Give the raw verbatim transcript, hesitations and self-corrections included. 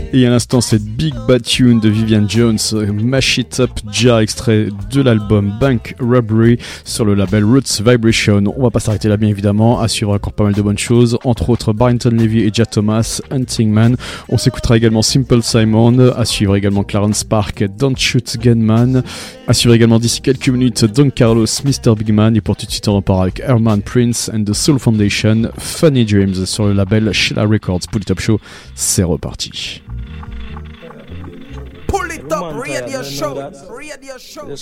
Et à l'instant, cette Big Bad Tune de Vivian Jones, Mash It Up Ja, extrait de l'album Bank Robbery sur le label Roots Vibration. On va pas s'arrêter là, bien évidemment, à suivre encore pas mal de bonnes choses, entre autres Barrington Levy et Jah Thomas, Hunting Man. On s'écoutera également Simple Simon, à suivre également Clarence Park, Don't Shoot Gunman, à suivre également d'ici quelques minutes Don Carlos, mister Big Man, et pour tout de suite on repart avec Herman Prince and the Soul Foundation, Funny Dreams sur le label Sheila Records. Pour le Top Show, c'est reparti. Pull it up, radio show, radio show.